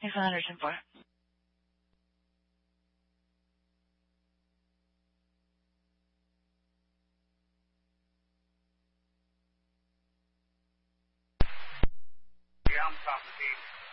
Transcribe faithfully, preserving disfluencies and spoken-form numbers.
He's on Anderson four. Yeah, I'm top of the